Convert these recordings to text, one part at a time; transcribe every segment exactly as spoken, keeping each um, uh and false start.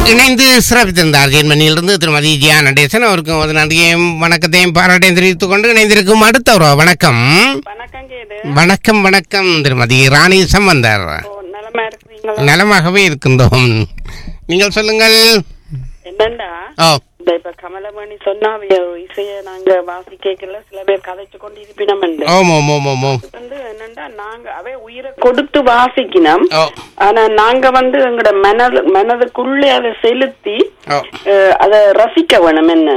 இணைந்து சிறப்பித்திருந்தார் ஜெர்மனியிலிருந்து திருமதி ஜியா நடேசன். அவருக்கும் ஒரு நன்றியையும் வணக்கத்தையும் பாராட்டையும் தெரிவித்துக் கொண்டு இணைந்திருக்கும் அடுத்த ஒரு வணக்கம். வணக்கம் வணக்கம் திருமதி ராணி சம்பந்தர். நலமாகவே இருக்கின்றோம். நீங்கள் சொல்லுங்கள். என்னண்டா இப்ப கமலமணி சொன்னா இசைய நாங்க வாசிக்கல சில பேர் கதைச்சு கொண்டு இருப்பினம் வந்து என்னண்டா நாங்க அவை உயிரை கொடுத்து வாசிக்கணும். ஆனா நாங்க வந்து எங்கட மனது மனதுக்குள்ளே அதை செலுத்தி அதை ரசிக்க வேணும். என்ன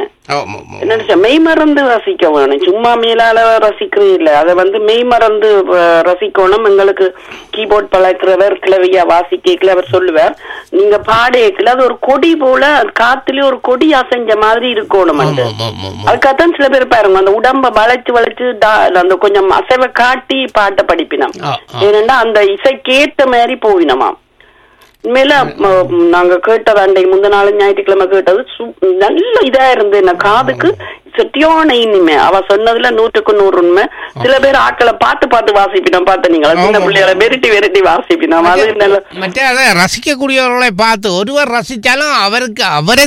என்ன மெய் மறந்து ரசிக்க வேணும். சும்மா மேலால ரசிக்கிறது இல்ல, அதை வந்து மெய் மறந்து ரசிக்கணும். எங்களுக்கு கீபோர்ட் பழக்கிறவர் கிளவியா வாசிக்கல அவர் சொல்லுவார், நீங்க பாடேக்கல அது ஒரு கொடி போல காத்துல ஒரு கொடி அசைஞ்ச மாதிரி இருக்கணும். அதுக்காகத்தான் சில பேர் பாருங்க அந்த உடம்ப வளைச்சு வளைச்சு அந்த கொஞ்சம் அசைவை காட்டி பாட்டை படிப்பினோம். ஏன்னா அந்த இசைக்கேத்த மாதிரி போயினோமா. உண்மையில நாங்க கேட்டது அன்றைக்கு முந்த நாள் ஞாயிற்றுக்கிழமை கேட்டது நல்ல இதா இருந்து என்ன காதுக்கு சட்டியான இனிமே. அவ சொன்னதுல நூற்றுக்கு நூறு உண்மை. சில பேர் ஆக்களை பார்த்து பார்த்து வாசிப்பினோம். பார்த்து நீங்களா சின்ன பிள்ளைகளை வெரைட்டி வெரைட்டி வாசிப்பினோம். அது மற்ற ரசிக்கக்கூடியவர்களை பார்த்து ஒருவர் ரசிச்சாலும் அவருக்கு அவரை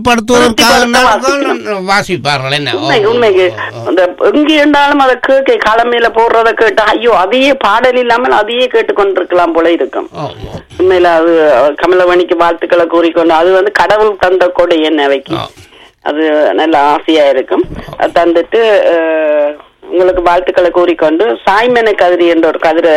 திருப்திப்படுத்துவதற்காக வாசிப்பார்கள். என்ன உண்மை உண்மைக்கு அந்த எங்க இருந்தாலும் அதை கேட்க காலமையில போடுறத கேட்டா ஐயோ அதையே பாடல் இல்லாமல் அதையே கேட்டுக்கொண்டிருக்கலாம் போல இருக்கும். உண்மையில அது கமலமணிக்கு வாழ்த்துக்களை கூறிக்கொண்டு அது வந்து கடவுள் தந்த கொடை என்ன வைக்கும். அது நல்ல ஆசையா இருக்கும். தந்துட்டு உங்களுக்கு வாழ்த்துக்களை கூறிக்கொண்டு சாய்மனை கதிரி என்ற ஒரு கதிர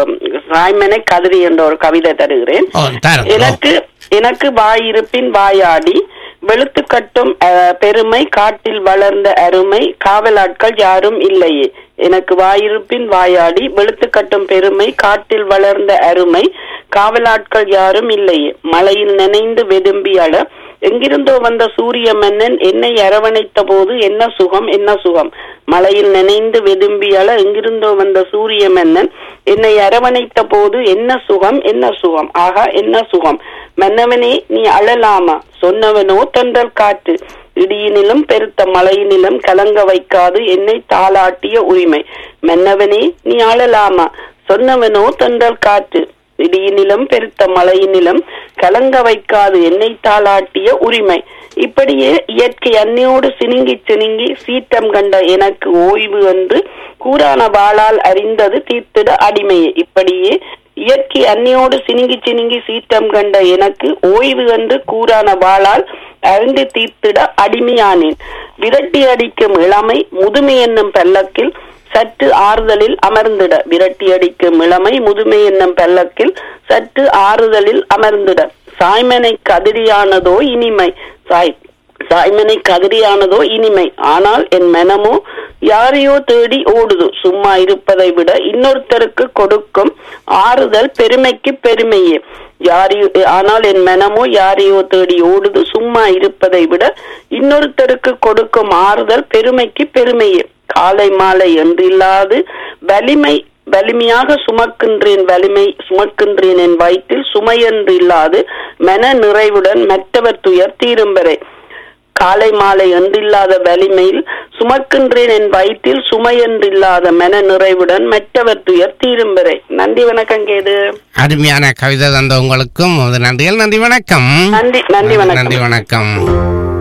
சாய்மனை கதிரி என்ற ஒரு கவிதை தருகிறேன். எனக்கு எனக்கு வாயிருப்பின் வாயாடி வெளுத்து கட்டும் பெருமை காட்டில் வளர்ந்த அருமை காவலாட்கள் யாரும் இல்லையே. எனக்கு வாயிருப்பின் வாயாடி வெளுத்து கட்டும் பெருமை காட்டில் வளர்ந்த அருமை காவலாட்கள் யாரும் இல்லையே. மலையில் நினைந்து வெதும்பி அழ எங்கிருந்தோ வந்த சூரிய மன்னன் என்னை அரவணைத்த போது என்ன சுகம் என்ன சுகம். மலையில் நினைந்து வெதும்பியால எங்கிருந்தோ வந்த சூரிய மன்னன் என்னை அரவணைத்த போது என்ன சுகம் என்ன சுகம். ஆகா என்ன சுகம். மன்னவனே நீ அழலாமா சொன்னவனோ தென்றல் காற்று இடியினிலும் பெருத்த மலையினிலும் கலங்க வைக்காது என்னை தாளாட்டிய உரிமை. மன்னவனே நீ அழலாமா சொன்னவனோ தென்றல் காற்று இடியினிலும் பெருத்த மலையினிலும் கலங்க வைக்காது என்னை தாளாட்டிய உரிமை. இப்படியே இயற்கை அன்னையோடு சினுங்கி சினுங்கி சீற்றம் கண்ட எனக்கு ஓய்வு என்று கூரான வாளால் அறிந்தது தீர்த்திட அடிமையே. இப்படியே இயற்கை அன்னையோடு சினுங்கி சினுங்கி சீற்றம் கண்ட எனக்கு ஓய்வு என்று கூரான வாளால் அறிந்து தீர்த்திட அடிமையானேன். விரட்டி அடிக்கும் இளமை முதுமை என்னும் பல்லக்கில் சற்று ஆறுதலில் அமர்ந்திட. விரட்டி அடிக்கும் இளமை முதுமை என்னும் பல்லக்கில் சற்று ஆறுதலில் அமர்ந்திட. சாய்மனை கதிரியானதோ இனிமை சாய் சாய்மனை கதிரியானதோ இனிமை. ஆனால் என் மனமோ யாரையோ தேடி ஓடுது. சும்மா இருப்பதை விட இன்னொருத்தருக்கு கொடுக்கும் ஆறுதல் பெருமைக்கு பெருமையே. யாரையோ ஆனால் என் மனமோ யாரையோ தேடி ஓடுது. சும்மா இருப்பதை விட இன்னொருத்தருக்கு கொடுக்கும் ஆறுதல் பெருமைக்கு பெருமையே. காலை மாலை என்றில்லாது வலிமை வலிமையாக சுமக்கின்றேன் வலிமை சுமக்கின்றேன் என் வயிற்றில் சுமையென்று இல்லாது மன நிறைவுடன் மற்றவர் துயர் தீரும் வரை. காலை மாலை என்றில்லாத வலிமையில் சுமக்கின்றேன் என் வயிற்றில் சுமையென்றில்லாத மன நிறைவுடன் மற்றவர் துயர் தீரும் வரை. நன்றி வணக்கம். கேது அருமையான கவிதை தந்த உங்களுக்கும் நன்றிகள். நன்றி வணக்கம். நன்றி நன்றி வணக்கம். நன்றி வணக்கம்.